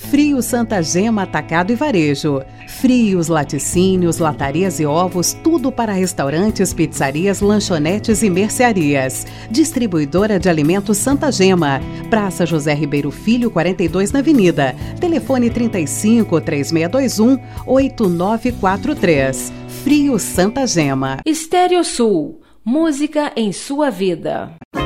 Frio Santa Gema Atacado e Varejo. Frios, laticínios, latarias e ovos, tudo para restaurantes, pizzarias, lanchonetes e mercearias. Distribuidora de alimentos Santa Gema. Praça José Ribeiro Filho, 42 na Avenida. Telefone 35 3621 8943. Frio Santa Gema. Estéreo Sul. Música em sua vida.